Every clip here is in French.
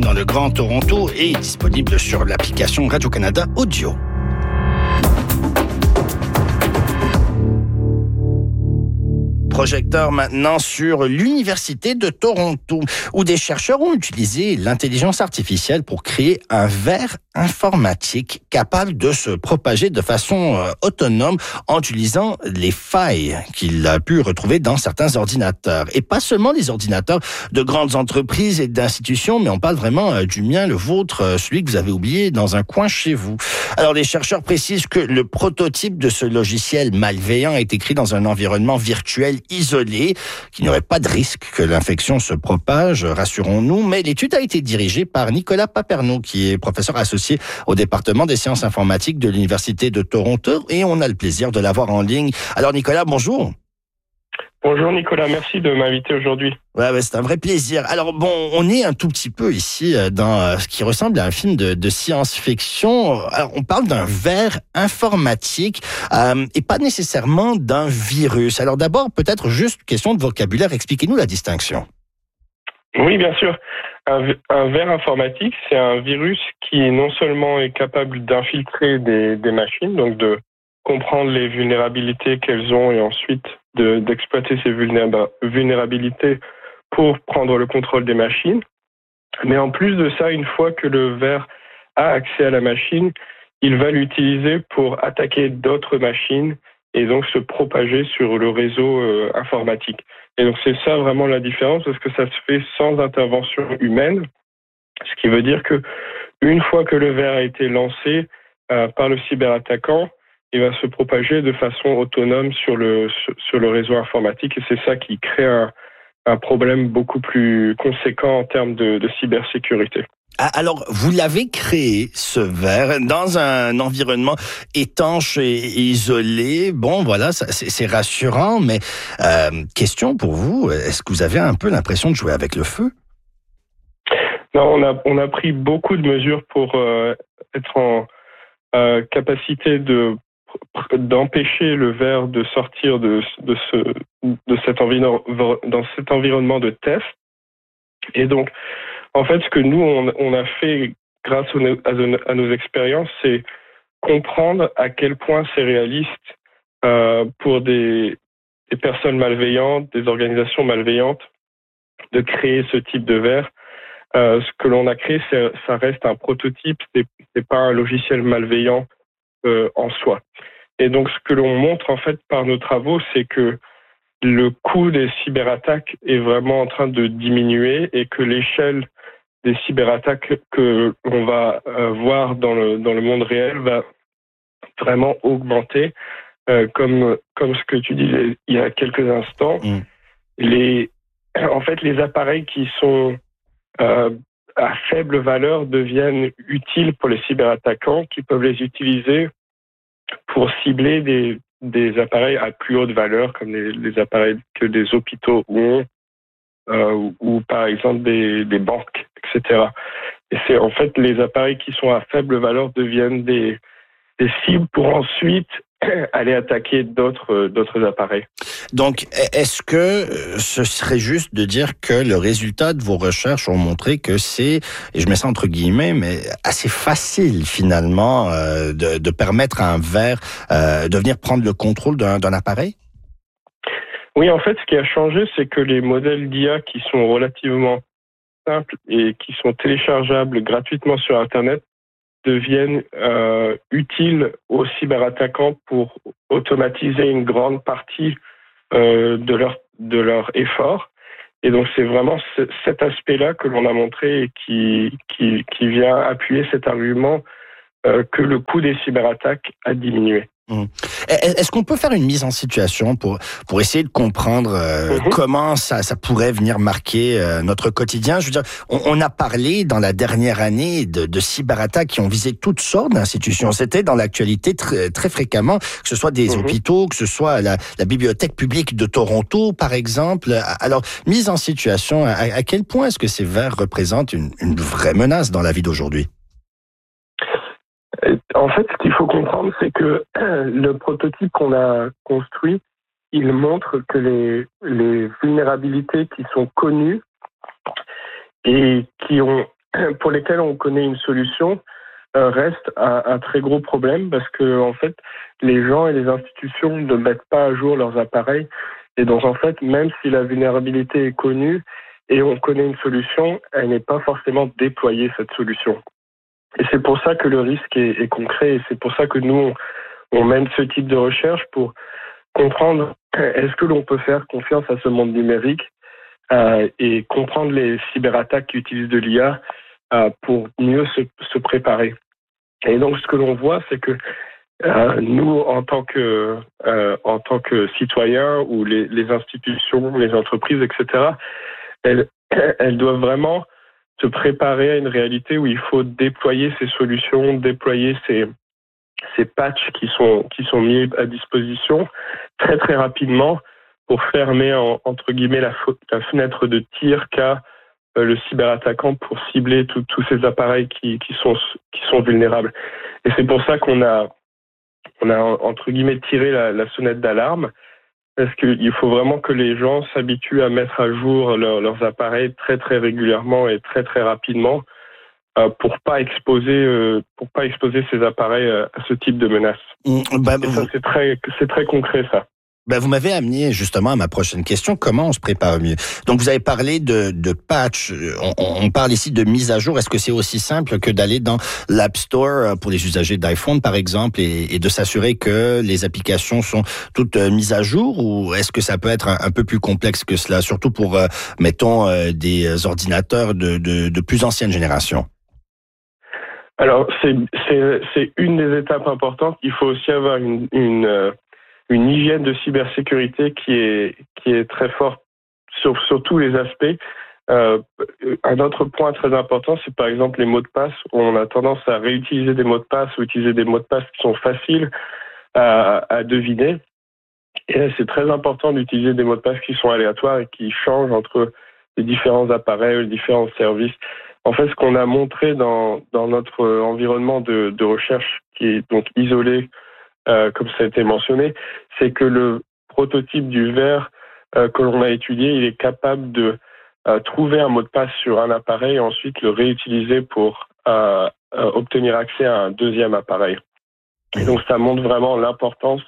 dans le Grand Toronto et disponible sur l'application Radio-Canada Audio. Projecteur maintenant sur l'Université de Toronto, où des chercheurs ont utilisé l'intelligence artificielle pour créer un verre informatique capable de se propager de façon autonome en utilisant les failles qu'il a pu retrouver dans certains ordinateurs. Et pas seulement les ordinateurs de grandes entreprises et d'institutions, mais on parle vraiment du mien, le vôtre, celui que vous avez oublié dans un coin chez vous. Alors les chercheurs précisent que le prototype de ce logiciel malveillant est écrit dans un environnement virtuel isolé, qu'il n'y aurait pas de risque que l'infection se propage, rassurons-nous, mais l'étude a été dirigée par Nicolas Paperno, qui est professeur associé au département des sciences informatiques de l'Université de Toronto, et on a le plaisir de l'avoir en ligne. Alors Nicolas, bonjour. Bonjour Nicolas, merci de m'inviter aujourd'hui. Ouais, c'est un vrai plaisir. Alors bon, on est un tout petit peu ici dans ce qui ressemble à un film de science-fiction. Alors on parle d'un verre informatique et pas nécessairement d'un virus. Alors d'abord, peut-être juste question de vocabulaire, expliquez-nous la distinction. Oui, bien sûr. Un verre informatique, c'est un virus qui non seulement est capable d'infiltrer des machines, donc de comprendre les vulnérabilités qu'elles ont et ensuite d'exploiter ces vulnérabilités pour prendre le contrôle des machines. Mais en plus de ça, une fois que le verre a accès à la machine, il va l'utiliser pour attaquer d'autres machines et donc se propager sur le réseau informatique. Et donc c'est ça vraiment la différence, parce que ça se fait sans intervention humaine, ce qui veut dire que une fois que le verre a été lancé par le cyberattaquant, il va se propager de façon autonome sur le réseau informatique, et c'est ça qui crée un problème beaucoup plus conséquent en termes de cybersécurité. Alors, vous l'avez créé, ce verre, dans un environnement étanche et isolé. Bon, voilà, c'est rassurant, mais question pour vous, est-ce que vous avez un peu l'impression de jouer avec le feu? Non, on a pris beaucoup de mesures pour être en capacité d'empêcher le verre de sortir de cet environnement de test. Et donc, en fait, ce que nous, on a fait grâce à nos expériences, c'est comprendre à quel point c'est réaliste pour des personnes malveillantes, des organisations malveillantes, de créer ce type de verre. Ce que l'on a créé, ça reste un prototype, c'est pas un logiciel malveillant en soi. Et donc, ce que l'on montre en fait par nos travaux, c'est que le coût des cyberattaques est vraiment en train de diminuer et que l'échelle des cyberattaques que l'on va voir dans le monde réel va vraiment augmenter, comme ce que tu disais il y a quelques instants. En fait, les appareils qui sont à faible valeur deviennent utiles pour les cyberattaquants qui peuvent les utiliser pour cibler des appareils à plus haute valeur, comme les appareils que des hôpitaux ont, ou par exemple des banques, etc. Et c'est en fait les appareils qui sont à faible valeur deviennent des cibles pour ensuite aller attaquer d'autres appareils. Donc, est-ce que ce serait juste de dire que le résultat de vos recherches ont montré que c'est, et je mets ça entre guillemets, mais assez facile finalement de permettre à un verre de venir prendre le contrôle d'un appareil? Oui, en fait, ce qui a changé, c'est que les modèles d'IA qui sont relativement simples et qui sont téléchargeables gratuitement sur Internet deviennent utiles aux cyberattaquants pour automatiser une grande partie de leur effort. Et donc, c'est vraiment cet aspect-là que l'on a montré et qui vient appuyer cet argument que le coût des cyberattaques a diminué. Est-ce qu'on peut faire une mise en situation pour essayer de comprendre comment ça pourrait venir marquer notre quotidien? Je veux dire, on a parlé dans la dernière année de cyberattaques qui ont visé toutes sortes d'institutions. C'était dans l'actualité très, très fréquemment, que ce soit des hôpitaux, que ce soit la bibliothèque publique de Toronto, par exemple. Alors, mise en situation, à quel point est-ce que ces verres représentent une vraie menace dans la vie d'aujourd'hui? En fait, ce qu'il faut comprendre, c'est que le prototype qu'on a construit, il montre que les vulnérabilités qui sont connues et qui ont pour lesquels on connaît une solution reste un très gros problème parce que en fait les gens et les institutions ne mettent pas à jour leurs appareils et donc en fait même si la vulnérabilité est connue et on connaît une solution, elle n'est pas forcément déployée cette solution. Et c'est pour ça que le risque est concret et c'est pour ça que nous on mène ce type de recherche pour comprendre est-ce que l'on peut faire confiance à ce monde numérique et comprendre les cyberattaques qui utilisent de l'IA pour mieux se préparer. Et donc, ce que l'on voit, c'est que nous, en tant que citoyens ou les institutions, les entreprises, etc., elles doivent vraiment se préparer à une réalité où il faut déployer ces solutions, déployer ces patchs qui sont mis à disposition très très rapidement pour fermer entre guillemets la fenêtre de tir qu'a le cyberattaquant pour cibler tous ces appareils qui sont vulnérables. Et c'est pour ça qu'on a entre guillemets tiré la sonnette d'alarme, parce qu'il faut vraiment que les gens s'habituent à mettre à jour leurs appareils très très régulièrement et très très rapidement pour pas exposer ces appareils à ce type de menaces. Ça, c'est très concret ça. Vous m'avez amené justement à ma prochaine question. Comment on se prépare mieux? Donc, vous avez parlé de patch. On parle ici de mise à jour. Est-ce que c'est aussi simple que d'aller dans l'App Store pour les usagers d'iPhone, par exemple, et de s'assurer que les applications sont toutes mises à jour? Ou est-ce que ça peut être un peu plus complexe que cela, surtout pour, mettons, des ordinateurs de plus ancienne génération? Alors, c'est une des étapes importantes. Il faut aussi avoir une hygiène de cybersécurité qui est très forte sur tous les aspects. Un autre point très important, c'est par exemple les mots de passe, où on a tendance à réutiliser des mots de passe ou utiliser des mots de passe qui sont faciles à deviner. Et là, c'est très important d'utiliser des mots de passe qui sont aléatoires et qui changent entre les différents appareils, les différents services. En fait, ce qu'on a montré dans notre environnement de recherche, qui est donc isolé, comme ça a été mentionné, c'est que le prototype du verre que l'on a étudié, il est capable de trouver un mot de passe sur un appareil et ensuite le réutiliser pour obtenir accès à un deuxième appareil. Et donc ça montre vraiment l'importance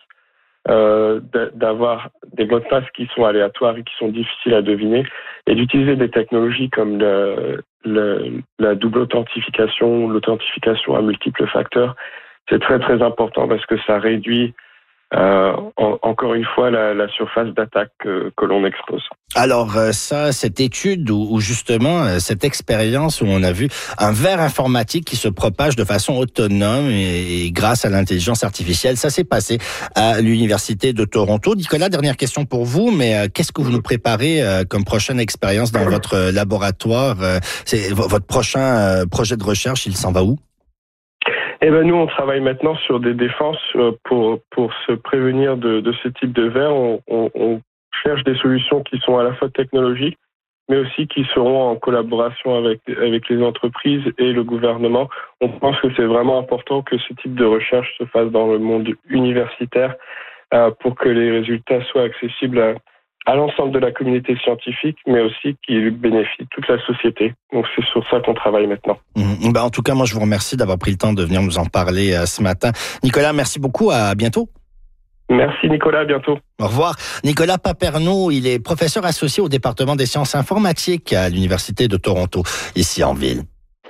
d'avoir des mots de passe qui sont aléatoires et qui sont difficiles à deviner et d'utiliser des technologies comme la double authentification, l'authentification à multiples facteurs. C'est très très important parce que ça réduit encore une fois la surface d'attaque que l'on expose. Alors cette étude ou justement cette expérience où on a vu un verre informatique qui se propage de façon autonome et grâce à l'intelligence artificielle, ça s'est passé à l'Université de Toronto. Nicolas, dernière question pour vous, mais qu'est-ce que vous nous préparez comme prochaine expérience dans votre laboratoire? C'est votre prochain projet de recherche, il s'en va où? Nous, on travaille maintenant sur des défenses pour se prévenir de ce type de verre. On cherche des solutions qui sont à la fois technologiques, mais aussi qui seront en collaboration avec les entreprises et le gouvernement. On pense que c'est vraiment important que ce type de recherche se fasse dans le monde universitaire pour que les résultats soient accessibles à l'ensemble de la communauté scientifique, mais aussi qui bénéficie toute la société. Donc c'est sur ça qu'on travaille maintenant. En tout cas, moi je vous remercie d'avoir pris le temps de venir nous en parler ce matin. Nicolas, merci beaucoup, à bientôt. Merci Nicolas, à bientôt. Au revoir. Nicolas Paperno, il est professeur associé au département des sciences informatiques à l'Université de Toronto, ici en ville.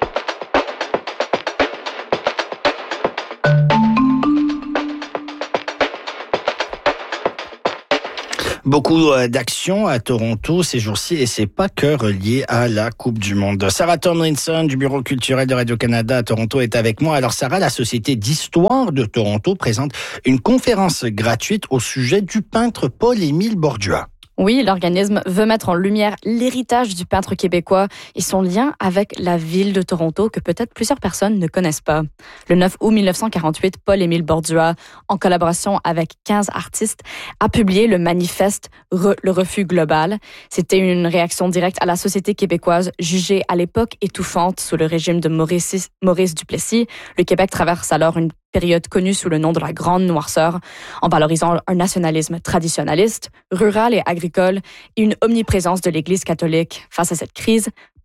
Beaucoup d'actions à Toronto ces jours-ci et c'est pas que relié à la Coupe du Monde. Sarah Tomlinson du Bureau culturel de Radio-Canada à Toronto est avec moi. Alors Sarah, la Société d'histoire de Toronto présente une conférence gratuite au sujet du peintre Paul-Émile Borduas. Oui, l'organisme veut mettre en lumière l'héritage du peintre québécois et son lien avec la ville de Toronto que peut-être plusieurs personnes ne connaissent pas. Le 9 août 1948, Paul-Émile Borduas, en collaboration avec 15 artistes, a publié le manifeste Le Refus global. C'était une réaction directe à la société québécoise jugée à l'époque étouffante sous le régime de Maurice Duplessis. Le Québec traverse alors une période connue sous le nom de la Grande Noirceur, en valorisant un nationalisme traditionnaliste, rural et agricole et une omniprésence de l'Église catholique. Face à cette crise,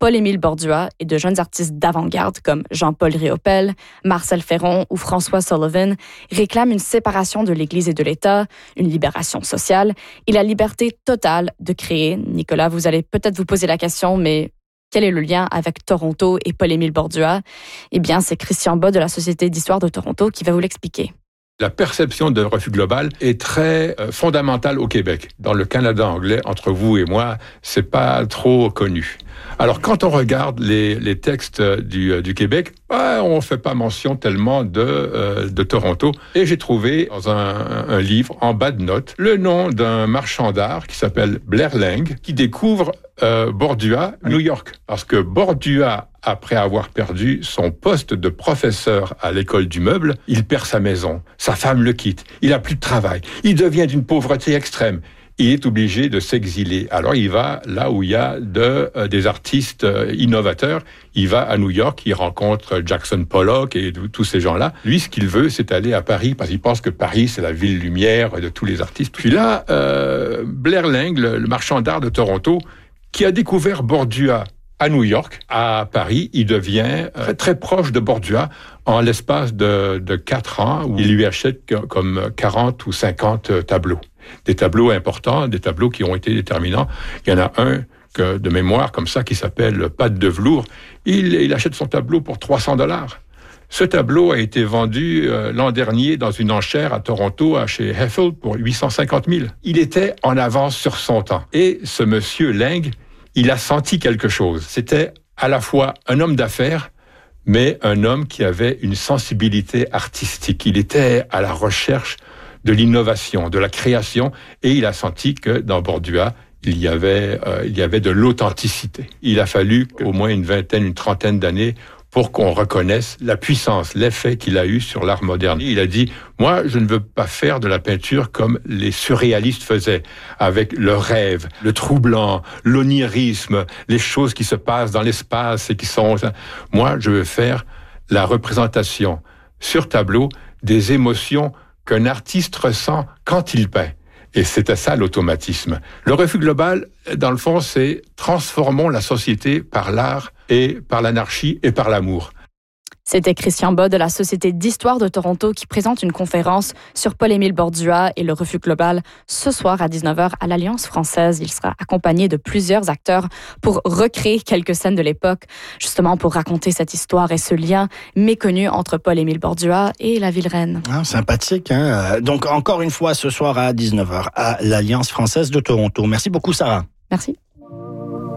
Paul-Émile Bordua et de jeunes artistes d'avant-garde comme Jean-Paul Riopelle, Marcel Ferron ou François Sullivan réclament une séparation de l'Église et de l'État, une libération sociale et la liberté totale de créer. Nicolas, vous allez peut-être vous poser la question, mais quel est le lien avec Toronto et Paul-Émile Bordua? Eh bien, c'est Christian Bott de la Société d'histoire de Toronto qui va vous l'expliquer. La perception de refus global est très fondamentale au Québec. Dans le Canada anglais, entre vous et moi, c'est pas trop connu. Alors, quand on regarde les textes du Québec, on fait pas mention tellement de Toronto. Et j'ai trouvé dans un livre, en bas de notes, le nom d'un marchand d'art qui s'appelle Blair Lang, qui découvre Bordua, New York. Parce que Bordua, après avoir perdu son poste de professeur à l'école du meuble, il perd sa maison. Sa femme le quitte. Il a plus de travail. Il devient d'une pauvreté extrême. Il est obligé de s'exiler. Alors, il va là où il y a des artistes innovateurs. Il va à New York, il rencontre Jackson Pollock et tous ces gens-là. Lui, ce qu'il veut, c'est aller à Paris, parce qu'il pense que Paris, c'est la ville lumière de tous les artistes. Puis là, Blair Lang, le marchand d'art de Toronto, qui a découvert Bordua à New York, à Paris, il devient très, très proche de Bordua en l'espace de 4 ans, où il lui achète comme 40 ou 50 tableaux. Des tableaux importants, des tableaux qui ont été déterminants. Il y en a un de mémoire comme ça qui s'appelle Pâte de velours. Il achète son tableau pour $300. Ce tableau a été vendu l'an dernier dans une enchère à Toronto, chez Heffel, pour 850 000. Il était en avance sur son temps. Et ce monsieur Lang, il a senti quelque chose. C'était à la fois un homme d'affaires, mais un homme qui avait une sensibilité artistique. Il était à la recherche de l'innovation, de la création, et il a senti que dans Bordua, il y avait de l'authenticité. Il a fallu au moins une trentaine d'années pour qu'on reconnaisse la puissance, l'effet qu'il a eu sur l'art moderne. Il a dit, moi, je ne veux pas faire de la peinture comme les surréalistes faisaient, avec le rêve, le troublant, l'onirisme, les choses qui se passent dans l'espace et qui sont... Moi, je veux faire la représentation sur tableau des émotions qu'un artiste ressent quand il peint. Et c'était ça l'automatisme. Le refus global, dans le fond, c'est transformons la société par l'art et par l'anarchie et par l'amour. C'était Christian Bott de la Société d'histoire de Toronto qui présente une conférence sur Paul-Émile Bordua et le refus global ce soir à 19h à l'Alliance française. Il sera accompagné de plusieurs acteurs pour recréer quelques scènes de l'époque, justement pour raconter cette histoire et ce lien méconnu entre Paul-Émile Bordua et la ville reine. Sympathique, hein? Donc encore une fois ce soir à 19h à l'Alliance française de Toronto. Merci beaucoup Sarah. Merci.